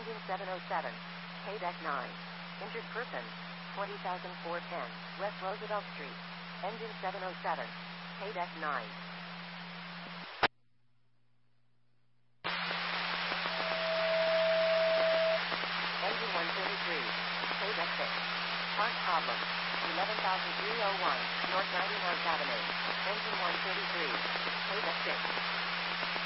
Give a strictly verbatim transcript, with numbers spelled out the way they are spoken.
Engine seven oh seven. Paydeck nine. Injured person. twenty thousand four hundred ten. West Roosevelt Street. Engine seven oh seven. Paydeck nine. Engine one thirty-three. Paydeck six. Part problem. eleven thousand three oh one. North ninety-ninth Avenue. Engine one thirty-three. Paydeck six.